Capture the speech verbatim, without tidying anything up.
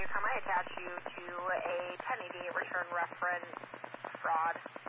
time I attach you to a ten eighty-eight return reference fraud.